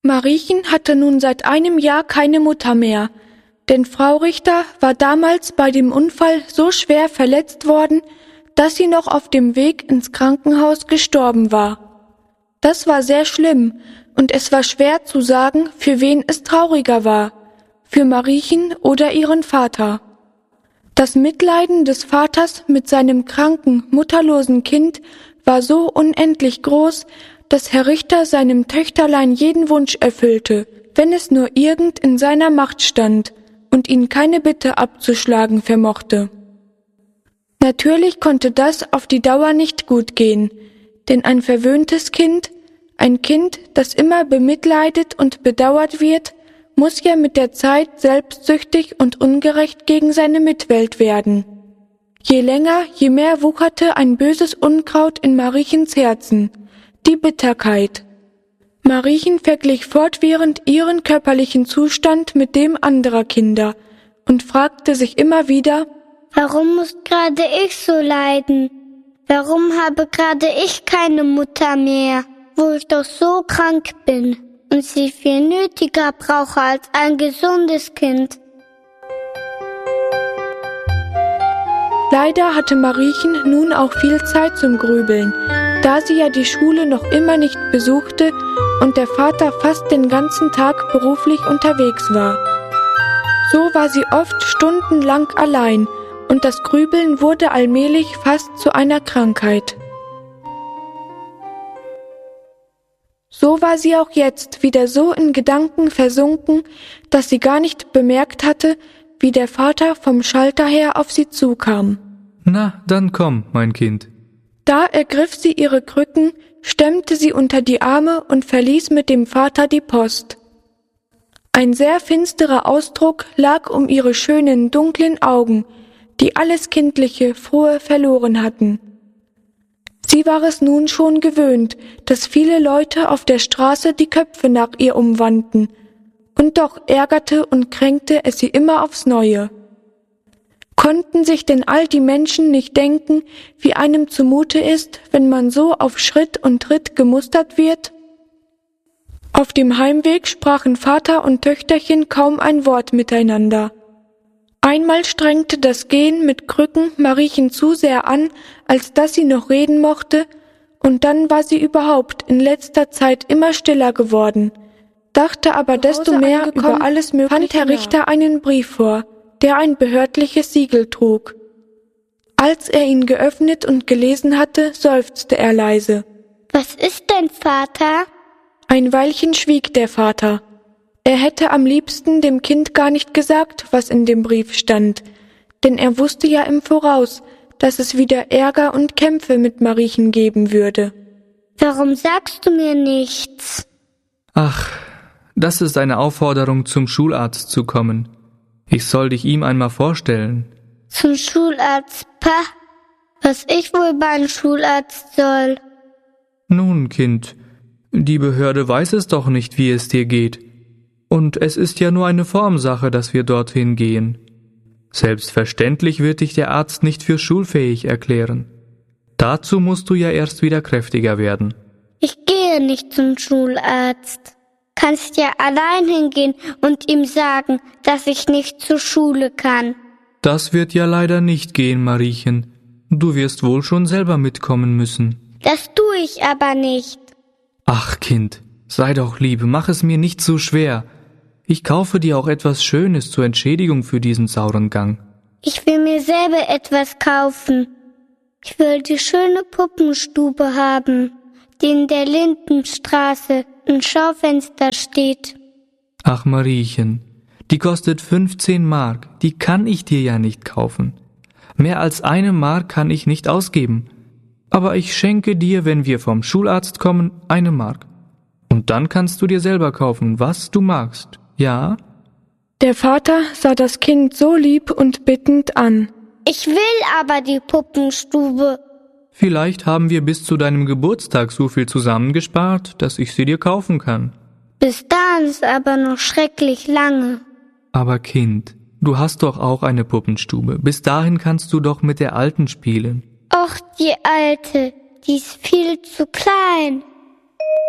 Mariechen hatte nun seit einem Jahr keine Mutter mehr, denn Frau Richter war damals bei dem Unfall so schwer verletzt worden, dass sie noch auf dem Weg ins Krankenhaus gestorben war. Das war sehr schlimm, und es war schwer zu sagen, für wen es trauriger war, für Mariechen oder ihren Vater. Das Mitleiden des Vaters mit seinem kranken, mutterlosen Kind war so unendlich groß, dass Herr Richter seinem Töchterlein jeden Wunsch erfüllte, wenn es nur irgend in seiner Macht stand und ihn keine Bitte abzuschlagen vermochte. Natürlich konnte das auf die Dauer nicht gut gehen, denn ein verwöhntes Kind, ein Kind, das immer bemitleidet und bedauert wird, muss ja mit der Zeit selbstsüchtig und ungerecht gegen seine Mitwelt werden. Je länger, je mehr wucherte ein böses Unkraut in Mariechens Herzen, die Bitterkeit. Mariechen verglich fortwährend ihren körperlichen Zustand mit dem anderer Kinder und fragte sich immer wieder: Warum muss gerade ich so leiden? Warum habe gerade ich keine Mutter mehr, wo ich doch so krank bin und sie viel nötiger brauche als ein gesundes Kind? Leider hatte Mariechen nun auch viel Zeit zum Grübeln, da sie ja die Schule noch immer nicht besuchte und der Vater fast den ganzen Tag beruflich unterwegs war. So war sie oft stundenlang allein, und das Grübeln wurde allmählich fast zu einer Krankheit. So war sie auch jetzt wieder so in Gedanken versunken, dass sie gar nicht bemerkt hatte, wie der Vater vom Schalter her auf sie zukam. »Na, dann komm, mein Kind.« Da ergriff sie ihre Krücken, stemmte sie unter die Arme und verließ mit dem Vater die Post. Ein sehr finsterer Ausdruck lag um ihre schönen, dunklen Augen, die alles Kindliche, Frohe verloren hatten. Sie war es nun schon gewöhnt, dass viele Leute auf der Straße die Köpfe nach ihr umwandten, und doch ärgerte und kränkte es sie immer aufs Neue. Konnten sich denn all die Menschen nicht denken, wie einem zumute ist, wenn man so auf Schritt und Tritt gemustert wird? Auf dem Heimweg sprachen Vater und Töchterchen kaum ein Wort miteinander. Einmal strengte das Gehen mit Krücken Mariechen zu sehr an, als dass sie noch reden mochte, und dann war sie überhaupt in letzter Zeit immer stiller geworden, dachte aber desto mehr über alles Mögliche. Fand Herr Richter einen Brief vor, der ein behördliches Siegel trug. Als er ihn geöffnet und gelesen hatte, seufzte er leise. »Was ist denn, Vater?« Ein Weilchen schwieg der Vater. Er hätte am liebsten dem Kind gar nicht gesagt, was in dem Brief stand, denn er wusste ja im Voraus, dass es wieder Ärger und Kämpfe mit Mariechen geben würde. »Warum sagst du mir nichts?« »Ach, das ist eine Aufforderung, zum Schularzt zu kommen. Ich soll dich ihm einmal vorstellen.« »Zum Schularzt? Pah, was ich wohl beim Schularzt soll.« »Nun, Kind, die Behörde weiß es doch nicht, wie es dir geht. Und es ist ja nur eine Formsache, dass wir dorthin gehen. Selbstverständlich wird dich der Arzt nicht für schulfähig erklären. Dazu musst du ja erst wieder kräftiger werden.« »Ich gehe nicht zum Schularzt. Kannst ja allein hingehen und ihm sagen, dass ich nicht zur Schule kann.« »Das wird ja leider nicht gehen, Mariechen. Du wirst wohl schon selber mitkommen müssen.« »Das tue ich aber nicht.« »Ach, Kind, sei doch lieb, mach es mir nicht so schwer. Ich kaufe dir auch etwas Schönes zur Entschädigung für diesen sauren Gang.« »Ich will mir selber etwas kaufen. Ich will die schöne Puppenstube haben, die in der Lindenstraße im Schaufenster steht.« »Ach, Mariechen, die kostet 15 Mark, die kann ich dir ja nicht kaufen. Mehr als 1 Mark kann ich nicht ausgeben. Aber ich schenke dir, wenn wir vom Schularzt kommen, 1 Mark. Und dann kannst du dir selber kaufen, was du magst, ja?« Der Vater sah das Kind so lieb und bittend an. »Ich will aber die Puppenstube.« »Vielleicht haben wir bis zu deinem Geburtstag so viel zusammengespart, dass ich sie dir kaufen kann.« »Bis dahin ist aber noch schrecklich lange.« »Aber Kind, du hast doch auch eine Puppenstube. Bis dahin kannst du doch mit der alten spielen.« »Och, die alte, die ist viel zu klein.«